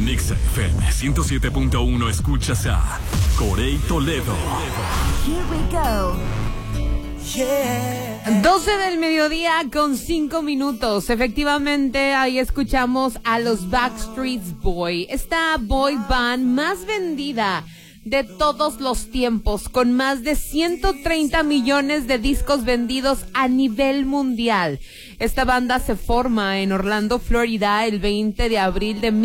En Exa FM 107.1 escuchas a Corey Toledo. Here we go. Yeah. 12 del mediodía con 5 minutos. Efectivamente, ahí escuchamos a los Backstreet Boys, esta boy band más vendida de todos los tiempos, con más de 130 millones de discos vendidos a nivel mundial. Esta banda se forma en Orlando, Florida, el 20 de abril de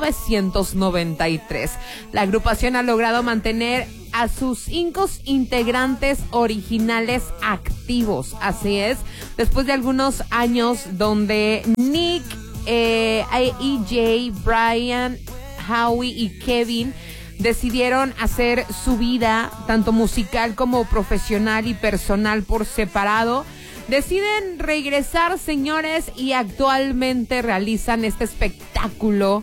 1993. La agrupación ha logrado mantener a sus 5 integrantes originales activos. Así es, después de algunos años donde Nick, EJ, Brian, Howie y Kevin decidieron hacer su vida, tanto musical como profesional y personal, por separado, deciden regresar, señores, y actualmente realizan este espectáculo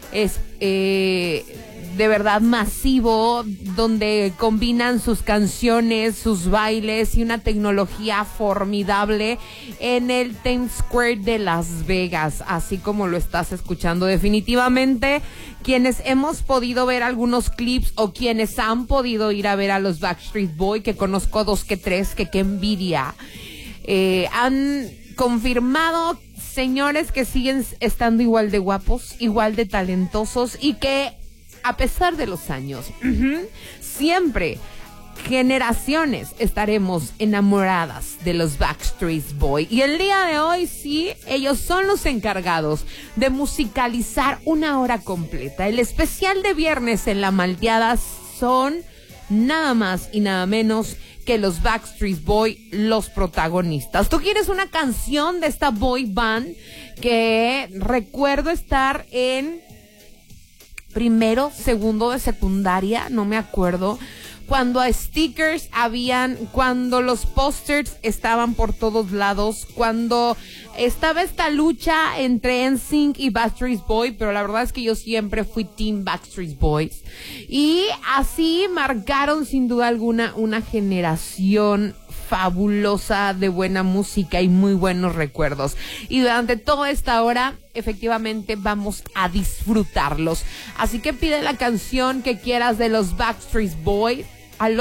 de verdad masivo, donde combinan sus canciones, sus bailes y una tecnología formidable en el Times Square de Las Vegas, así como lo estás escuchando. Definitivamente, quienes hemos podido ver algunos clips o quienes han podido ir a ver a los Backstreet Boys, que conozco 2 que 3, que qué envidia, han confirmado, señores, que siguen estando igual de guapos, igual de talentosos, y que a pesar de los años, siempre, generaciones, estaremos enamoradas de los Backstreet Boys. Y el día de hoy, sí, ellos son los encargados de musicalizar una hora completa. El especial de viernes en La Malteada son nada más y nada menos que los Backstreet Boys, los protagonistas. ¿Tú quieres una canción de esta boy band? Que recuerdo estar en primero, segundo de secundaria, no me acuerdo, cuando a stickers habían, cuando los posters estaban por todos lados, cuando estaba esta lucha entre NSYNC y Backstreet Boys, pero la verdad es que yo siempre fui Team Backstreet Boys, y así marcaron sin duda alguna una generación fabulosa de buena música y muy buenos recuerdos. Y durante toda esta hora, efectivamente, vamos a disfrutarlos. Así que pide la canción que quieras de los Backstreet Boys al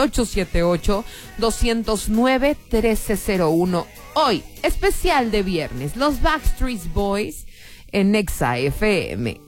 878-209-1301. Hoy, especial de viernes, los Backstreet Boys en Exa FM.